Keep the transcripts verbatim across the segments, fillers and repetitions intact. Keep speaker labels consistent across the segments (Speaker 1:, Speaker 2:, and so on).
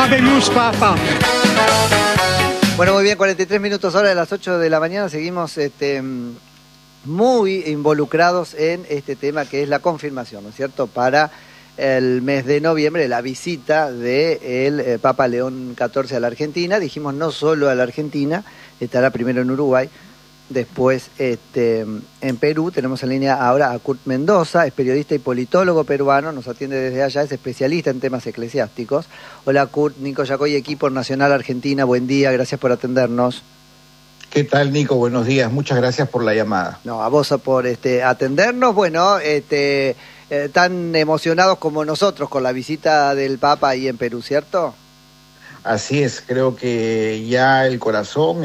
Speaker 1: Habemus Papa.
Speaker 2: Bueno, muy bien, cuarenta y tres minutos hora de las ocho de la mañana. Seguimos este, muy involucrados en este tema que es la confirmación, ¿no es cierto?, para el mes de noviembre, la visita del eh, Papa León catorce a la Argentina. Dijimos no solo a la Argentina, estará primero en Uruguay, después este, en Perú. Tenemos en línea ahora a Kurt Mendoza, es periodista y politólogo peruano, nos atiende desde allá, es especialista en temas eclesiásticos. Hola Kurt, Nico Yacoy, equipo Nacional Argentina, buen día, gracias por atendernos.
Speaker 3: ¿Qué tal, Nico? Buenos días, muchas gracias por la llamada.
Speaker 2: No, a vos por este, atendernos, bueno, este, eh, tan emocionados como nosotros con la visita del Papa ahí en Perú, ¿cierto?
Speaker 3: Así es, creo que ya el corazón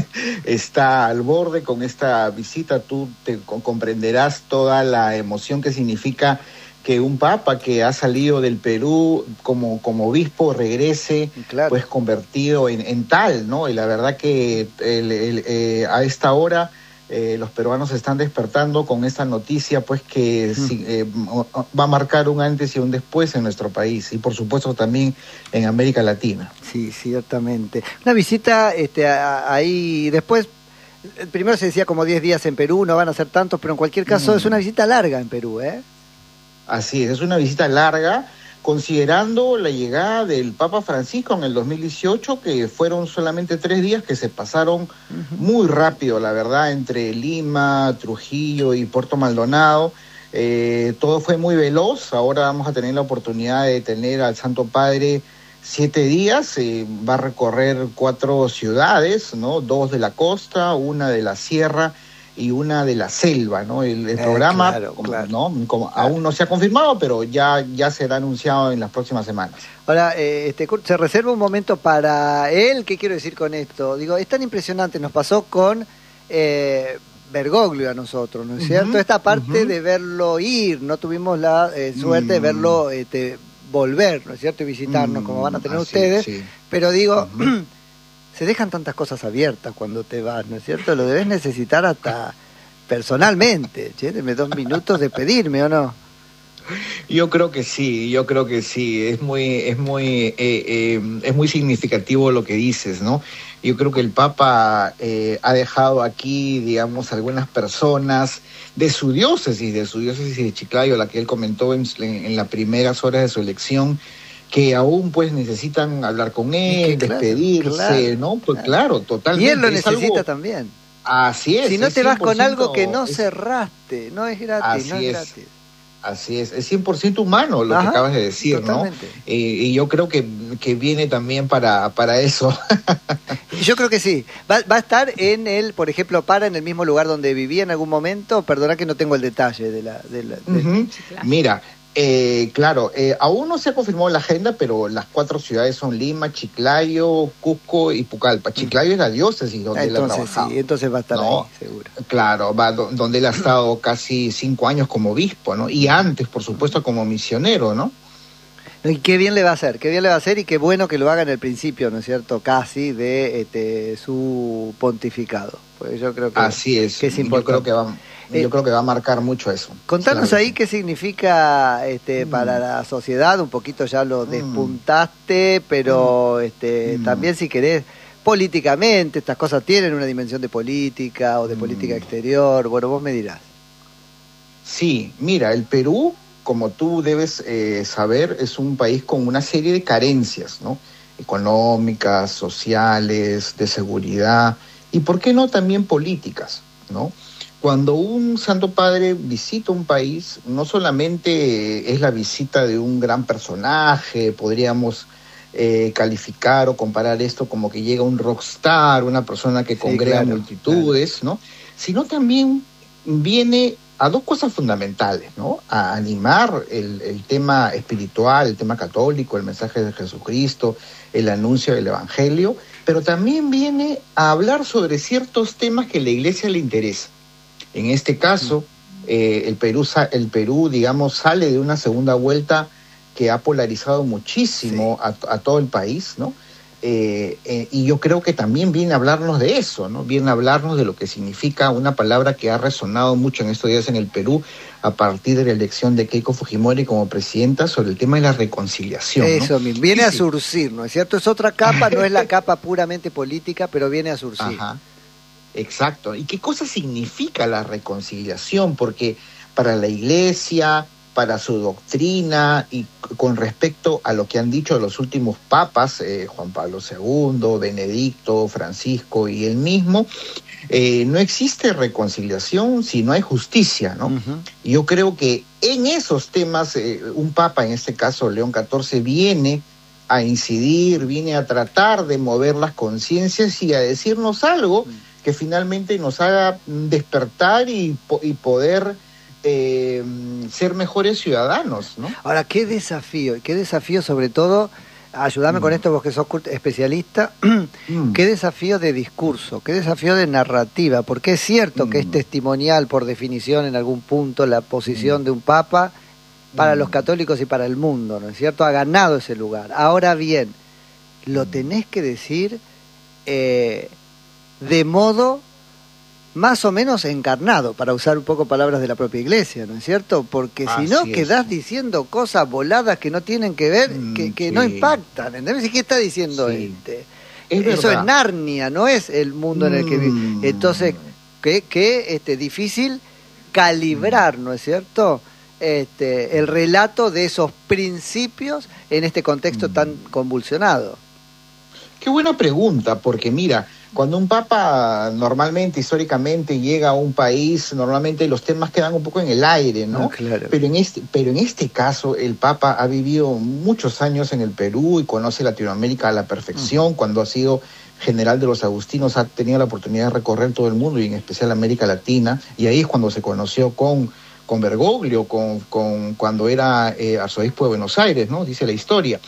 Speaker 3: está al borde con esta visita. Tú te comprenderás toda la emoción que significa que un papa que ha salido del Perú como, como obispo regrese, claro, pues convertido en, en tal, ¿no? Y la verdad que el, el, eh, a esta hora eh, los peruanos se están despertando con esta noticia, pues que mm. si, eh, va a marcar un antes y un después en nuestro país y por supuesto también en América Latina.
Speaker 2: Sí, ciertamente. Una visita este, a, ahí después, primero se decía como diez días en Perú, no van a ser tantos, pero en cualquier caso mm. es una visita larga en Perú, ¿eh?
Speaker 3: Así es, es una visita larga, considerando la llegada del Papa Francisco en el dos mil dieciocho, que fueron solamente tres días que se pasaron uh-huh. muy rápido, la verdad, entre Lima, Trujillo y Puerto Maldonado. Eh, todo fue muy veloz. Ahora vamos a tener la oportunidad de tener al Santo Padre siete días. Eh, va a recorrer cuatro ciudades, ¿no? Dos de la costa, una de la sierra y una de la selva, ¿no? El, el eh, programa,
Speaker 2: claro,
Speaker 3: como,
Speaker 2: claro.
Speaker 3: ¿no? Como
Speaker 2: claro.
Speaker 3: aún no se ha confirmado, pero ya, ya será anunciado en las próximas semanas.
Speaker 2: Ahora, eh, este, Kurt, se reserva un momento para él. ¿Qué quiero decir con esto? Digo, es tan impresionante, nos pasó con eh, Bergoglio a nosotros, ¿no es uh-huh, cierto? Esta parte uh-huh. de verlo ir, no tuvimos la eh, suerte mm. de verlo este, volver, ¿no es cierto? Y visitarnos, mm, como van a tener ustedes, sí. Pero digo... Uh-huh. Se dejan tantas cosas abiertas cuando te vas, ¿no es cierto? Lo debes necesitar hasta personalmente. Che, deme dos minutos de pedirme, ¿o no?
Speaker 3: Yo creo que sí, yo creo que sí. Es muy, es muy, eh, eh, es muy significativo lo que dices, ¿no? Yo creo que el Papa eh, ha dejado aquí, digamos, algunas personas de su diócesis, de su diócesis de Chiclayo, la que él comentó en, en las primeras horas de su elección, que aún pues necesitan hablar con él, claro, despedirse, claro, ¿no? Pues claro, totalmente.
Speaker 2: Y él lo necesita algo... también.
Speaker 3: Así es.
Speaker 2: Si no
Speaker 3: es
Speaker 2: te vas con algo que no
Speaker 3: es...
Speaker 2: cerraste, no es gratis,
Speaker 3: Así
Speaker 2: no es,
Speaker 3: es
Speaker 2: gratis.
Speaker 3: Así es, es cien por ciento humano lo Ajá, que acabas de decir, totalmente. ¿No? Eh, y yo creo que, que viene también para, para eso.
Speaker 2: Yo creo que sí. Va, va a estar en el, por ejemplo, para en el mismo lugar donde vivía en algún momento. Perdona que no tengo el detalle de la... De la de...
Speaker 3: Uh-huh. Mira... Eh, claro, eh, aún no se ha confirmado la agenda, pero las cuatro ciudades son Lima, Chiclayo, Cusco y Pucallpa. Chiclayo es la diócesis donde
Speaker 2: entonces,
Speaker 3: él ha trabajado.
Speaker 2: Sí, entonces va a estar
Speaker 3: ¿no?
Speaker 2: ahí, seguro.
Speaker 3: Claro, va do, donde él ha estado casi cinco años como obispo, ¿no? Y antes, por supuesto, como misionero, ¿no?
Speaker 2: Y qué bien le va a hacer, qué bien le va a hacer y qué bueno que lo haga en el principio, ¿no es cierto? Casi de este, su pontificado. Pues yo creo que,
Speaker 3: Así es,
Speaker 2: que es importante.
Speaker 3: Yo creo que va... Yo eh, creo que va a marcar mucho eso.
Speaker 2: Contanos claro. ahí qué significa este, mm. para la sociedad, un poquito ya lo mm. despuntaste, pero este, mm. también si querés, políticamente, estas cosas tienen una dimensión de política o de mm. política exterior, bueno, vos me dirás.
Speaker 3: Sí, mira, el Perú, como tú debes eh, saber, es un país con una serie de carencias, ¿no? Económicas, sociales, de seguridad y, ¿por qué no, también políticas, ¿no? Cuando un Santo Padre visita un país, no solamente es la visita de un gran personaje, podríamos eh, calificar o comparar esto como que llega un rockstar, una persona que congrega sí, claro, multitudes, claro. ¿no? Sino también viene a dos cosas fundamentales, ¿no? A animar el, el tema espiritual, el tema católico, el mensaje de Jesucristo, el anuncio del Evangelio, pero también viene a hablar sobre ciertos temas que a la Iglesia le interesa. En este caso, eh, el Perú, el Perú, digamos, sale de una segunda vuelta que ha polarizado muchísimo sí. a, a todo el país, ¿no? Eh, eh, y yo creo que también viene a hablarnos de eso, ¿no? Viene a hablarnos de lo que significa una palabra que ha resonado mucho en estos días en el Perú a partir de la elección de Keiko Fujimori como presidenta sobre el tema de la reconciliación, ¿no?
Speaker 2: Eso mismo, viene
Speaker 3: sí,
Speaker 2: a
Speaker 3: sí.
Speaker 2: surcir, ¿no es cierto? Es otra capa, no es la capa puramente política, pero viene a surcir.
Speaker 3: Ajá, exacto. ¿Y qué cosa significa la reconciliación? Porque para la Iglesia, para su doctrina y con respecto a lo que han dicho los últimos papas, eh, Juan Pablo segundo, Benedicto, Francisco y él mismo, eh, no existe reconciliación si no hay justicia, ¿no? Uh-huh. Y yo creo que en esos temas, eh, un papa, en este caso León catorce, viene a incidir, viene a tratar de mover las conciencias y a decirnos algo uh-huh. que finalmente nos haga despertar y, y poder Eh, ser mejores ciudadanos, ¿no?
Speaker 2: Ahora, qué desafío, qué desafío sobre todo, ayúdame mm. con esto vos que sos especialista, mm. qué desafío de discurso, qué desafío de narrativa, porque es cierto mm. que es testimonial por definición en algún punto la posición mm. de un papa para mm. los católicos y para el mundo, ¿no es cierto? Ha ganado ese lugar. Ahora bien, lo tenés que decir eh, de modo más o menos encarnado, para usar un poco palabras de la propia Iglesia, ¿no es cierto? Porque si no, quedás diciendo cosas voladas que no tienen que ver, mm, que, que sí. no impactan, ¿entendés? ¿Qué está diciendo sí. este? Es Eso verdad. Es Narnia, no es el mundo mm. en el que vive. Entonces, qué que, este, difícil calibrar, ¿no es cierto?, este, el relato de esos principios en este contexto mm. tan convulsionado.
Speaker 3: Qué buena pregunta, porque mira, cuando un papa normalmente, históricamente, llega a un país, normalmente los temas quedan un poco en el aire, ¿no?
Speaker 2: No, claro.
Speaker 3: Pero en este, pero en este caso, el papa ha vivido muchos años en el Perú y conoce Latinoamérica a la perfección. Uh-huh. Cuando ha sido general de los agustinos, ha tenido la oportunidad de recorrer todo el mundo y en especial América Latina. Y ahí es cuando se conoció con, con Bergoglio, con, con, cuando era eh, arzobispo de Buenos Aires, ¿no? Dice la historia.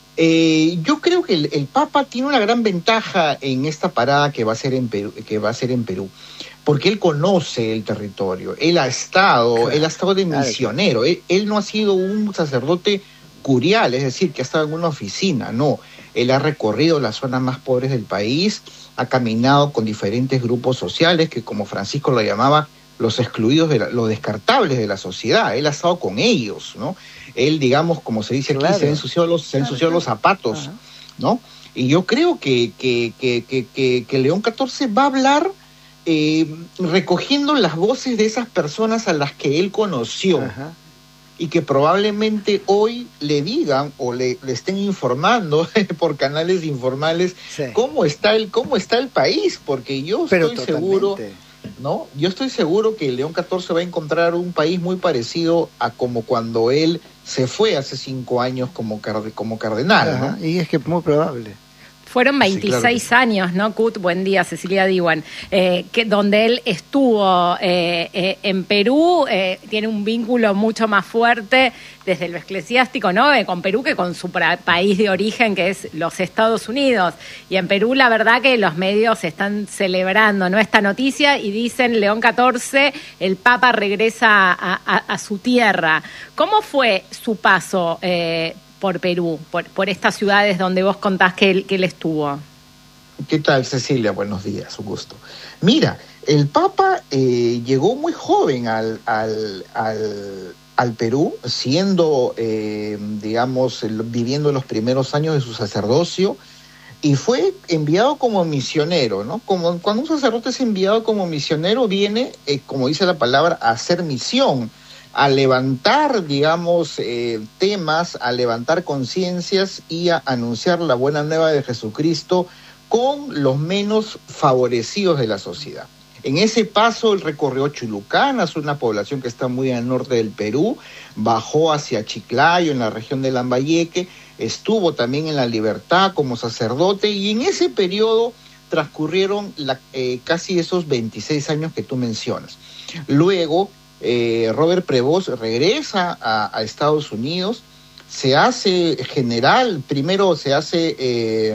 Speaker 3: Eh, yo creo que el, el Papa tiene una gran ventaja en esta parada que va a ser en Perú, que va a ser en Perú, porque él conoce el territorio, él ha estado, claro, él ha estado de misionero, claro. él, él no ha sido un sacerdote curial, es decir, que ha estado en una oficina, no, él ha recorrido las zonas más pobres del país, ha caminado con diferentes grupos sociales que, como Francisco lo llamaba, los excluidos, de la, los descartables de la sociedad, él ha estado con ellos, ¿no? Él, digamos, como se dice aquí, claro. se ha ensuciado los, se ha ensuciado claro. los zapatos, uh-huh. ¿no? Y yo creo que, que, que, que, que, que León catorce va a hablar eh, recogiendo las voces de esas personas a las que él conoció, uh-huh. y que probablemente hoy le digan o le, le estén informando por canales informales sí. cómo está el cómo está el país, porque yo Pero estoy totalmente. seguro... ¿no? Yo estoy seguro que León catorce va a encontrar un país muy parecido a como cuando él se fue hace cinco años como, car- como cardenal, Ajá, ¿no?
Speaker 2: Y es que es muy probable.
Speaker 1: Fueron veintiséis sí, claro. años, ¿no, Cut? Buen día, Cecilia Diwan, eh, que donde él estuvo eh, eh, en Perú, eh, tiene un vínculo mucho más fuerte desde lo eclesiástico, ¿no? Eh, con Perú que con su pra- país de origen, que es los Estados Unidos. Y en Perú, la verdad que los medios están celebrando, ¿no?, esta noticia y dicen León catorce, el Papa regresa a, a, a su tierra. ¿Cómo fue su paso eh, por Perú, por, por estas ciudades donde vos contás que él, que él estuvo?
Speaker 3: ¿Qué tal, Cecilia? Buenos días, un gusto. Mira, el Papa eh, llegó muy joven al, al, al, al Perú, siendo, eh, digamos, el, viviendo los primeros años de su sacerdocio, y fue enviado como misionero, ¿no? Como cuando un sacerdote es enviado como misionero, viene, eh, como dice la palabra, a hacer misión, a levantar, digamos, eh, temas, a levantar conciencias y a anunciar la buena nueva de Jesucristo con los menos favorecidos de la sociedad. En ese paso él recorrió Chulucán, es una población que está muy al norte del Perú, bajó hacia Chiclayo, en la región de Lambayeque, estuvo también en La Libertad como sacerdote, y en ese periodo transcurrieron la, eh, casi esos veintiséis años que tú mencionas. Luego, Eh, Robert Prevost regresa a, a Estados Unidos, se hace general, primero se hace eh,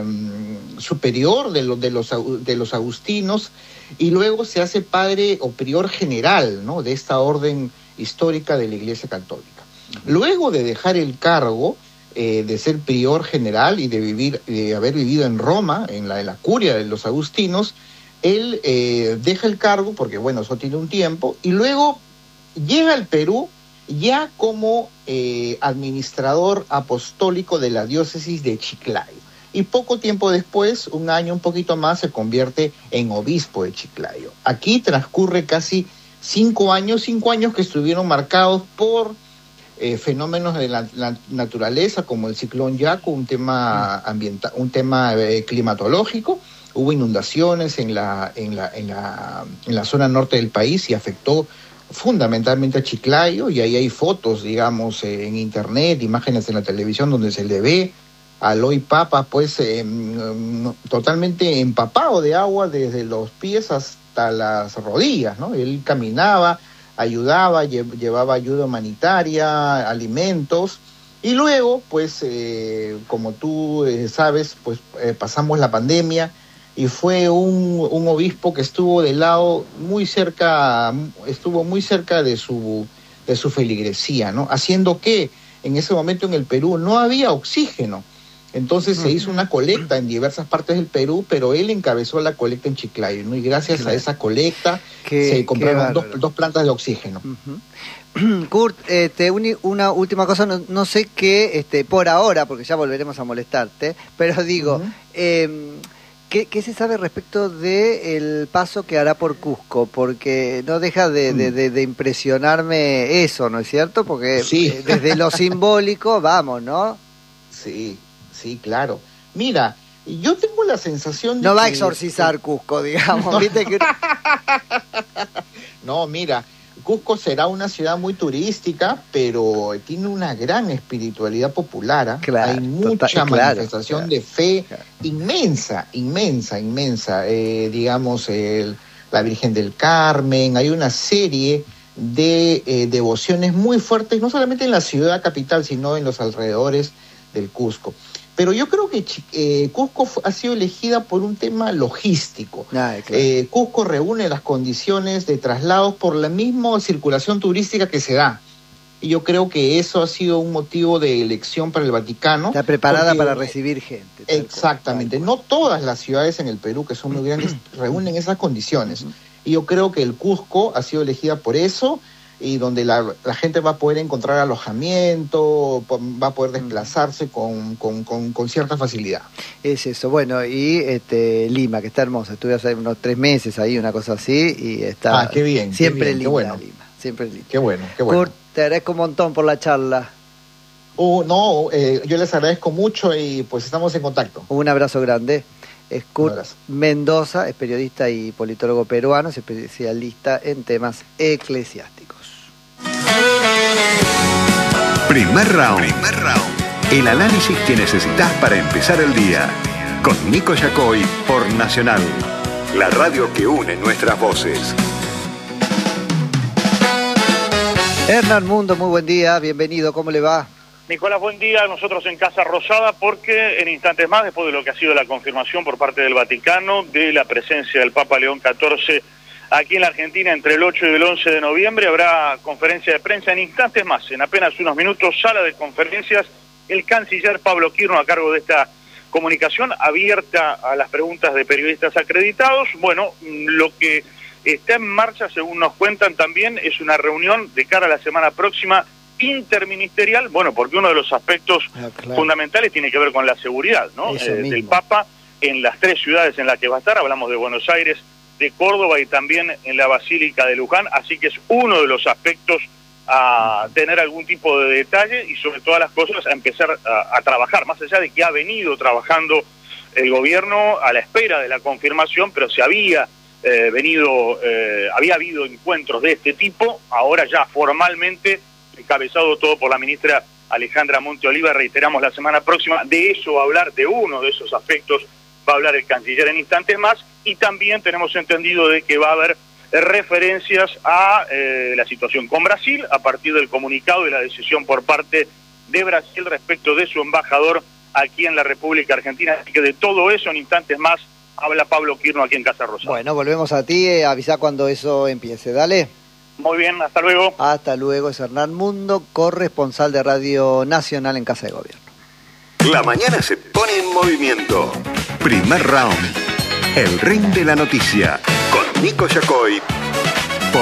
Speaker 3: superior de, lo, de, los, de los agustinos, y luego se hace padre o prior general, ¿no?, de esta orden histórica de la Iglesia Católica. Luego de dejar el cargo, eh, de ser prior general y de vivir, de haber vivido en Roma, en la, en la curia de los agustinos, él eh, deja el cargo, porque bueno, eso tiene un tiempo, y luego llega al Perú ya como eh, administrador apostólico de la diócesis de Chiclayo. Y poco tiempo después, un año, un poquito más, se convierte en obispo de Chiclayo. Aquí transcurre casi cinco años, cinco años que estuvieron marcados por eh, fenómenos de la, la naturaleza, como el ciclón Yaku, un tema ambiental, un tema eh, climatológico. Hubo inundaciones en la, en la, en la, en la zona norte del país y afectó fundamentalmente a Chiclayo, y ahí hay fotos, digamos, eh, en internet, imágenes en la televisión donde se le ve al hoy Papa, pues, eh, totalmente empapado de agua desde los pies hasta las rodillas, ¿no? Él caminaba, ayudaba, lle- llevaba ayuda humanitaria, alimentos, y luego, pues, eh, como tú eh, sabes, pues, eh, pasamos la pandemia, y fue un, un obispo que estuvo del lado muy cerca, estuvo muy cerca de su, de su feligresía, ¿no? Haciendo que en ese momento en el Perú no había oxígeno. Entonces se hizo una colecta en diversas partes del Perú, pero él encabezó la colecta en Chiclayo, ¿no? Y gracias a esa colecta
Speaker 2: qué,
Speaker 3: se compraron dos, dos plantas de oxígeno.
Speaker 2: Uh-huh. Kurt, este, un, una última cosa, no, no sé qué, este, por ahora, porque ya volveremos a molestarte, pero digo, uh-huh. eh, ¿qué, ¿qué se sabe respecto del paso que hará por Cusco? Porque no deja de, de, de, de impresionarme eso, ¿no es cierto? Porque
Speaker 3: sí.
Speaker 2: eh, desde lo simbólico, vamos, ¿no?
Speaker 3: Sí. Sí, claro. Mira, yo tengo la sensación de
Speaker 2: no
Speaker 3: que...
Speaker 2: va a exorcizar Cusco, digamos.
Speaker 3: No.
Speaker 2: ¿Viste que...
Speaker 3: no, mira, Cusco será una ciudad muy turística, pero tiene una gran espiritualidad popular. ¿eh?
Speaker 2: Claro,
Speaker 3: Hay mucha
Speaker 2: total,
Speaker 3: manifestación
Speaker 2: claro,
Speaker 3: de fe
Speaker 2: claro.
Speaker 3: inmensa, inmensa, inmensa. Eh, digamos, el, la Virgen del Carmen, hay una serie de eh, devociones muy fuertes, no solamente en la ciudad capital, sino en los alrededores del Cusco. Pero yo creo que eh, Cusco f- ha sido elegida por un tema logístico.
Speaker 2: Ah, claro.
Speaker 3: eh, Cusco reúne las condiciones de traslados por la misma circulación turística que se da. Y yo creo que eso ha sido un motivo de elección para el Vaticano.
Speaker 2: Está preparada
Speaker 3: porque,
Speaker 2: para recibir gente.
Speaker 3: Exactamente.
Speaker 2: Cual,
Speaker 3: no todas las ciudades en el Perú, que son muy grandes, reúnen esas condiciones. Y yo creo que el Cusco ha sido elegida por eso, y donde la, la gente va a poder encontrar alojamiento, va a poder desplazarse con, con, con, con cierta facilidad.
Speaker 2: Es eso, bueno, y este Lima, que está hermosa, estuve hace unos tres meses ahí, una cosa así, y está
Speaker 3: ah, qué bien,
Speaker 2: siempre
Speaker 3: qué bien,
Speaker 2: linda
Speaker 3: qué bueno.
Speaker 2: Lima, siempre linda.
Speaker 3: Qué bueno, qué bueno.
Speaker 2: Kurt, te agradezco un montón por la charla.
Speaker 3: Uh, no, eh, yo les agradezco mucho y pues estamos en contacto.
Speaker 2: Un abrazo grande. Es Kurt Mendoza, es periodista y politólogo peruano, es especialista en temas eclesiásticos.
Speaker 4: Primer round. Primer round. El análisis que necesitas para empezar el día. Con Nico Yacoy por Nacional. La radio que une nuestras voces.
Speaker 2: Hernán Mundo, muy buen día, bienvenido, ¿cómo le va?
Speaker 5: Nicolás, buen día. Nosotros en Casa Rosada, porque en instantes más, después de lo que ha sido la confirmación por parte del Vaticano de la presencia del Papa León catorce aquí en la Argentina entre el ocho y el once de noviembre, habrá conferencia de prensa en instantes más. En apenas unos minutos, sala de conferencias, el canciller Pablo Quirno a cargo de esta comunicación abierta a las preguntas de periodistas acreditados. Bueno, lo que está en marcha, según nos cuentan también, es una reunión de cara a la semana próxima interministerial, bueno, porque uno de los aspectos ah, claro. fundamentales tiene que ver con la seguridad, ¿no? Eh, del Papa en las tres ciudades en las que va a estar, hablamos de Buenos Aires, de Córdoba y también en la Basílica de Luján, así que es uno de los aspectos a tener algún tipo de detalle y sobre todas las cosas a empezar a, a trabajar, más allá de que ha venido trabajando el gobierno a la espera de la confirmación, pero se había eh, venido, eh, había habido encuentros de este tipo, ahora ya formalmente encabezado todo por la ministra Alejandra Monte Oliva, reiteramos la semana próxima, de eso va a hablar, de uno de esos aspectos va a hablar el canciller en instantes más, y también tenemos entendido de que va a haber referencias a eh, la situación con Brasil, a partir del comunicado y la decisión por parte de Brasil respecto de su embajador aquí en la República Argentina, así que de todo eso en instantes más habla Pablo Quirno aquí en Casa Rosada.
Speaker 2: Bueno, volvemos a ti, eh, avisa cuando eso empiece, dale.
Speaker 5: Muy bien, hasta luego.
Speaker 2: Hasta luego, es Hernán Mundo, corresponsal de Radio Nacional en Casa de Gobierno.
Speaker 4: La mañana se pone en movimiento. Primer round. El ring de la noticia. Con Nico Yacoy